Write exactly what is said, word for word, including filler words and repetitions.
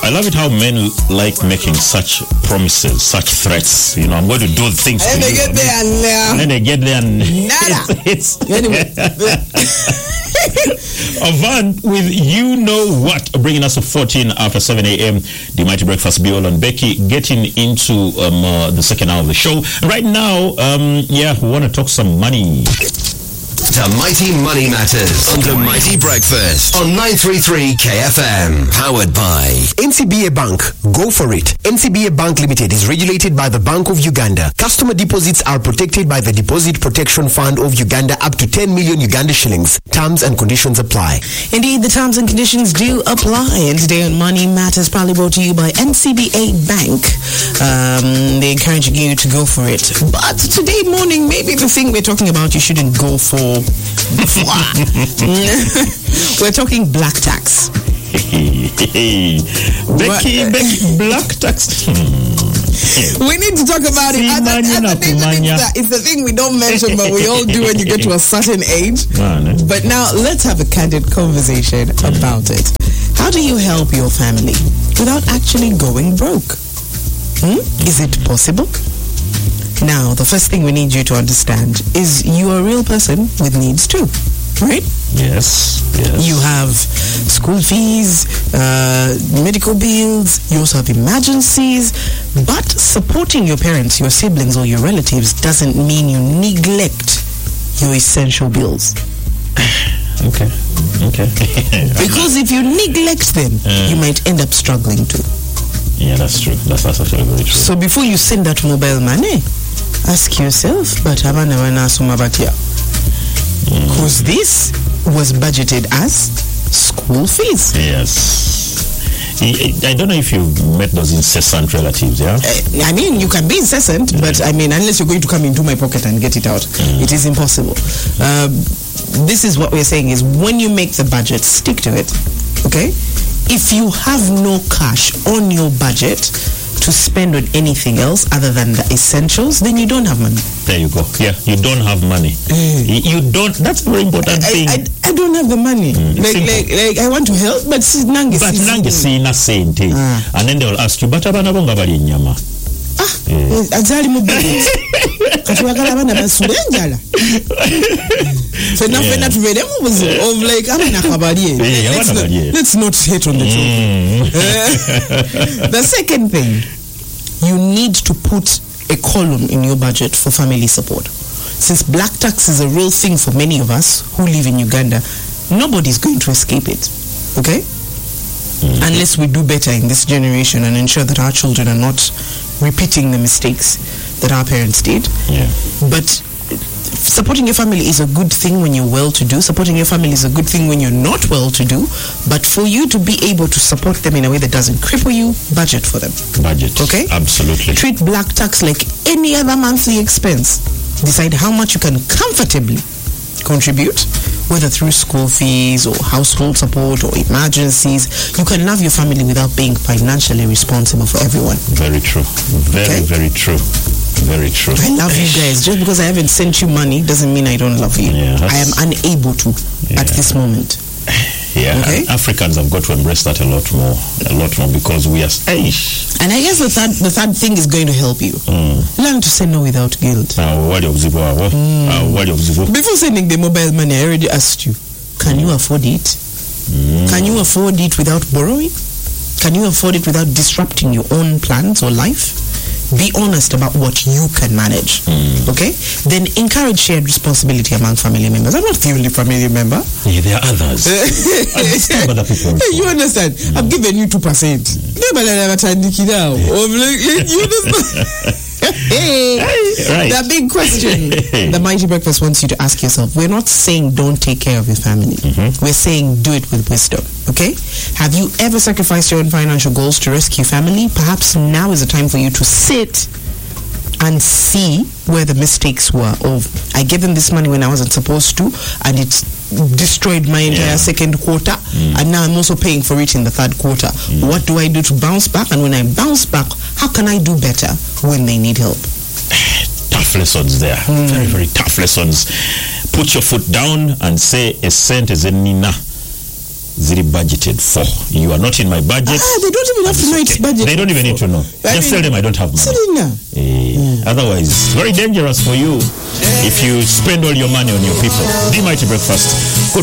I love it how men like making such promises, such threats. You know, I'm going to do things and to they you. get there and, uh, and then they get there and nada. it's, it's Anyway. Avant with You Know What, bringing us to fourteen after seven a.m. The Mighty Breakfast, Biol and Becky, getting into um, uh, the second hour of the show. Right now, um, yeah, we want to talk some money. The Mighty Money Matters on the Mighty Breakfast on nine thirty-three K F M. Powered by N C B A Bank. Go for it. N C B A Bank Limited is regulated by the Bank of Uganda. Customer deposits are protected by the Deposit Protection Fund of Uganda up to ten million Uganda shillings. Terms and conditions apply. Indeed, the terms and conditions do apply. And today on Money Matters, proudly brought to you by N C B A Bank. Um, they're encouraging you to go for it. But today morning, maybe the thing we're talking about you shouldn't go for. We're talking black tax. Becky, Becky, black tax. We need to talk about it. Other, other things, it's the thing we don't mention, but we all do when you get to a certain age. But now let's have a candid conversation about it. How do you help your family without actually going broke? Hmm? Is it possible? Now, the first thing we need you to understand is you are a real person with needs too, right? Yes, yes. You have school fees, uh, medical bills, you also have emergencies, but supporting your parents, your siblings, or your relatives doesn't mean you neglect your essential bills. Okay, okay. Because if you neglect them, uh, you might end up struggling too. Yeah, that's true. That's, that's actually very true. So before you send that mobile money, ask yourself, but because this was budgeted as school fees. Yes. I don't know if you've met those incessant relatives, yeah? I mean, you can be incessant, yeah. But I mean, unless you're going to come into my pocket and get it out, mm. It is impossible. Uh, this is what we're saying is when you make the budget, stick to it, okay? If you have no cash on your budget to spend on anything else other than the essentials, then you don't have money. There you go. Yeah, you don't have money. Mm. You don't. That's a very important I, thing. I, I, I don't have the money. Mm, like, like, like I want to help, but nange but nange sina sente. Ah. And then they will ask you, but abana bonga bali nyama. Ah, azali mu budget. Katuwakala abana basule njala. So now we're not ready of like abana kabaliye. Let's not hate on the truth. The second thing, you need to put a column in your budget for family support. Since black tax is a real thing for many of us who live in Uganda, nobody's going to escape it. Okay? Mm-hmm. Unless we do better in this generation and ensure that our children are not repeating the mistakes that our parents did. Yeah. But supporting your family is a good thing when you're well-to-do. Supporting your family is a good thing when you're not well-to-do. But for you to be able to support them in a way that doesn't cripple you, budget for them. Budget. Okay? Absolutely. Treat black tax like any other monthly expense. Decide how much you can comfortably contribute, whether through school fees or household support or emergencies. You can love your family without being financially responsible for everyone. Very true. Very, okay? very true. Very true. I love you guys. Just because I haven't sent you money doesn't mean I don't love you. Yeah, I am unable to yeah. at this moment. Yeah, okay? And Africans have got to embrace that a lot more, a lot more because we are. Eish. And I guess the third, the third thing is going to help you. Mm. Learn to say no without guilt. Uh, what of Zibo? Uh, what of Zibo? Before sending the mobile money, I already asked you: can you afford it? Mm. Can you afford it without borrowing? Can you afford it without disrupting your own plans or life? Be honest about what you can manage, mm. okay? Then encourage shared responsibility among family members. I'm not the only family member. Yeah, there are others. Understand other people. You understand? Mm. I've given you two percent. Hey, right. The big question the Mighty Breakfast wants you to ask yourself. We're not saying don't take care of your family. Mm-hmm. We're saying do it with wisdom, okay? Have you ever sacrificed your own financial goals to rescue family? Perhaps now is the time for you to sit and see where the mistakes were of, I gave them this money when I wasn't supposed to, and it's destroyed my entire yeah. second quarter, mm. and now I'm also paying for it in the third quarter. Mm. What do I do to bounce back? And when I bounce back, how can I do better when they need help? Tough lessons there. Mm. Very, very tough lessons. Put your foot down and say, a cent is a nina. ziri budgeted for. You are not in my budget. Ah, they don't even have to know it's budgeted. They don't even need to know. I Just mean, tell them I don't have money. Eh, mm. Otherwise, it's very dangerous for you if you spend all your money on your people. The Mighty Breakfast. Good